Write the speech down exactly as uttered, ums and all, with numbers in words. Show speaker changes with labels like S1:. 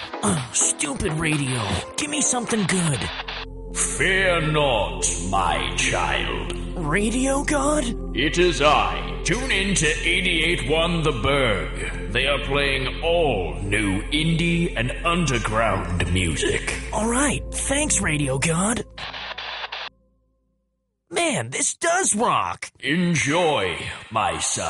S1: Oh, stupid radio. Give me something good.
S2: Fear not, my child.
S1: Radio God?
S2: It is I. Tune in to eighty-eight point one The Berg. They are playing all new indie and underground music.
S1: All right. Thanks, Radio God. Man, this does rock.
S2: Enjoy, my son.